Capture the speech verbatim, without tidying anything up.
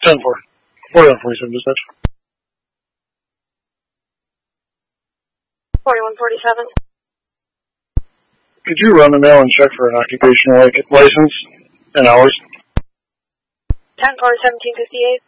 ten four. forty-one forty-seven dispatch. forty-one forty-seven. Could you run the mail and check for an occupational license and hours? ten four seventeen fifty-eight.